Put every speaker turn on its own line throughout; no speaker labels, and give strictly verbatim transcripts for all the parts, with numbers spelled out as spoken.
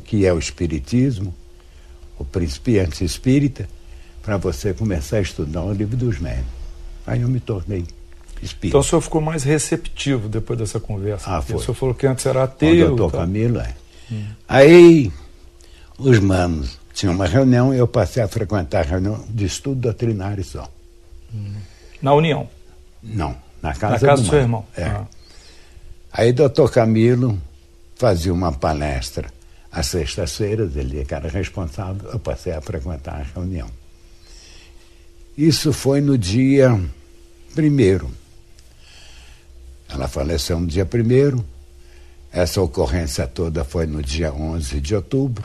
que é o Espiritismo, o Principiante Espírita, para você começar a estudar o Livro dos Médiuns. Aí eu me tornei espírita.
Então o senhor ficou mais receptivo depois dessa conversa?
Ah, foi.
O senhor falou que antes era ateu.
Com o doutor
tá?
Camilo, é.
Hum.
Aí os manos tinham uma reunião e eu passei a frequentar a reunião de estudo doutrinário só.
Hum. Na União?
Não, na casa,
na casa do,
do
seu irmão.
É.
Ah.
Aí doutor Camilo fazia uma palestra às sextas-feiras, ele que era responsável, eu passei a frequentar a reunião. Isso foi no dia primeiro. Ela faleceu no dia primeiro, essa ocorrência toda foi no dia onze de outubro.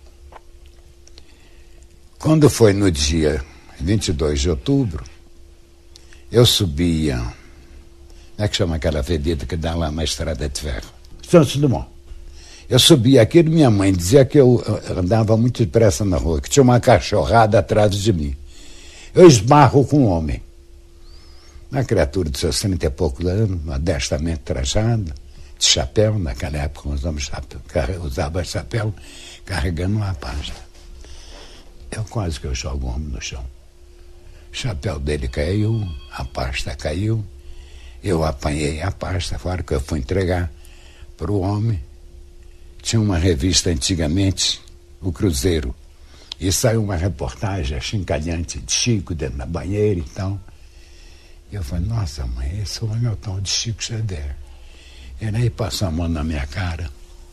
Quando foi no dia vinte e dois de outubro, eu subia, como é que chama aquela avenida que dá lá na Estrada de Ferro? Santos Dumont. Eu subia aquilo, minha mãe dizia que eu andava muito depressa na rua, que tinha uma cachorrada atrás de mim. Eu esbarro com um homem. Uma criatura de seus trinta e poucos anos, modestamente trajada, de chapéu, naquela época usava chapéu, usava chapéu carregando uma pasta. Eu quase que eu jogo o homem no chão. O chapéu dele caiu, a pasta caiu, eu apanhei a pasta, fora que eu fui entregar para o homem. Tinha uma revista antigamente, o Cruzeiro, e saiu uma reportagem achincalhante de Chico dentro da banheira e tal. E eu falei, nossa mãe, esse homem é o tal de Chico Xavier. Ele aí passou a mão na minha cara.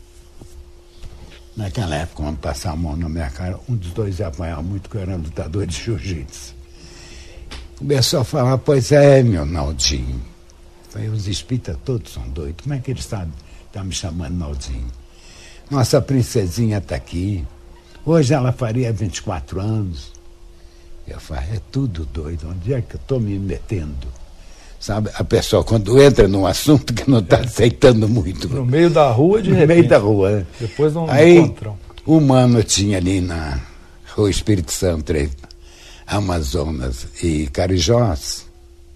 Naquela época, quando passar a mão na minha cara, um dos dois ia apanhar muito, que eu era lutador de jiu-jitsu. Começou a falar, pois é, meu Naldinho. Eu falei, os espíritas todos são doidos, como é que eles sabem estar me chamando Naldinho? Nossa princesinha está aqui. Hoje ela faria vinte e quatro anos. Eu falei, é tudo doido, onde é que eu estou me metendo? Sabe, a pessoa quando entra num assunto que não está é. aceitando muito.
No meio da rua, de
no
repente.
No meio da rua, né?
Depois não
Aí,
encontram.
O mano tinha ali na Rua Espírito Santo, Amazonas e Carijós,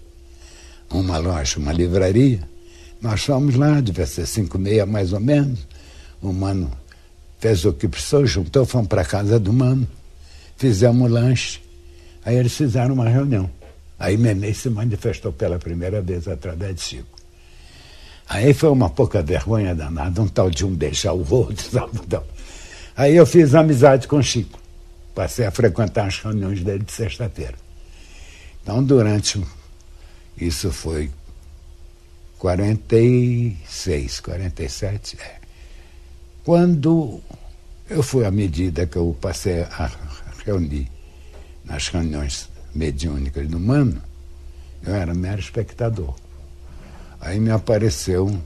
uma loja, uma livraria. Nós fomos lá, devia ser cinco e meia mais ou menos. O mano fez o que precisou, juntou, fomos para a casa do mano, fizemos lanche. Aí eles fizeram uma reunião. Aí Nenê se manifestou pela primeira vez através de Chico. Aí foi uma pouca vergonha danada, um tal de um deixar o outro, sabe? Então, aí eu fiz amizade com Chico. Passei a frequentar as reuniões dele de sexta-feira. Então, durante... Isso foi quarenta e seis, quarenta e sete... É. Quando eu fui, à medida que eu passei a reunir nas reuniões mediúnicas do Mano, eu era mero espectador. Aí me apareceu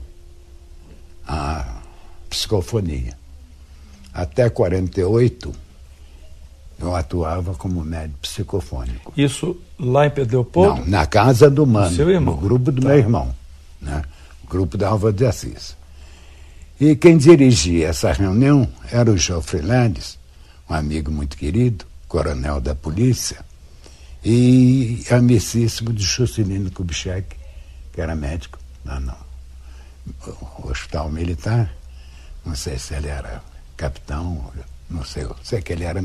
a psicofonia. Até quarenta e oito, eu atuava como médium psicofônico.
Isso lá em Pedro Leopoldo?
Não, na casa do Mano,
seu irmão.
No grupo do
Tá.
meu irmão, né? O grupo da Alva de Assis. E quem dirigia essa reunião era o Geoffrey Landes, um amigo muito querido, coronel da polícia, e amicíssimo de Juscelino Kubitschek, que era médico lá no Hospital Militar. Não sei se ele era capitão, não sei, eu sei que ele era... Não.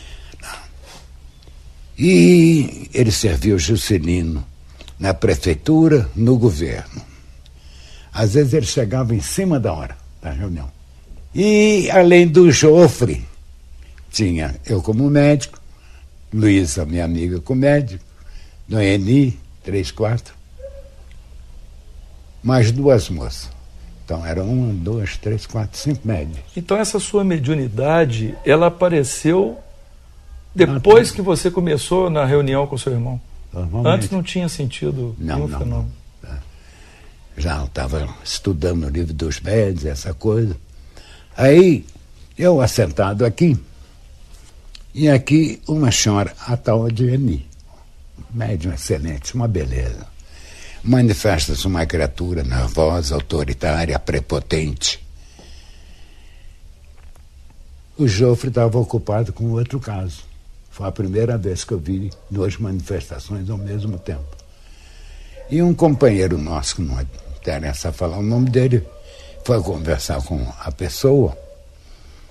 E ele serviu Juscelino na prefeitura, no governo. Às vezes ele chegava em cima da hora da reunião. E, além do Joffre, tinha eu como médico, Luísa, minha amiga, como médico, Noemi, três, quatro, mais duas moças. Então, eram uma, duas, três, quatro, cinco médicos.
Então, essa sua mediunidade, ela apareceu depois que você começou na reunião com seu irmão? Antes não tinha sentido
não,
nenhum
não,
fenômeno?
Não. Já estava estudando o livro dos médios, essa coisa. Aí, eu assentado aqui, e aqui uma senhora, a tal de Eni, médium excelente, uma beleza. Manifesta-se uma criatura nervosa, autoritária, prepotente. O Joffre estava ocupado com outro caso. Foi a primeira vez que eu vi duas manifestações ao mesmo tempo. E um companheiro nosso, que não interessa falar o nome dele, foi conversar com a pessoa